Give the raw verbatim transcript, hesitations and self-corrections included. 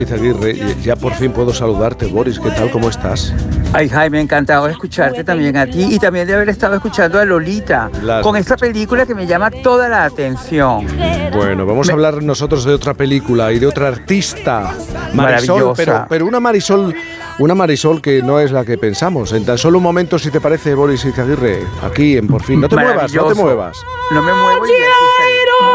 Izaguirre, ya por fin puedo saludarte, Boris, ¿qué tal? ¿Cómo estás? Ay, Jaime, encantado de escucharte también a ti y también de haber estado escuchando a Lolita Las... con esta película que me llama toda la atención. Bueno, vamos me... a hablar nosotros de otra película y de otra artista, Marisol, pero, pero una Marisol, una Marisol que no es la que pensamos. En tan solo un momento, si te parece, Boris Izaguirre, aquí en Por Fin. No te muevas, no te muevas. No me muevo y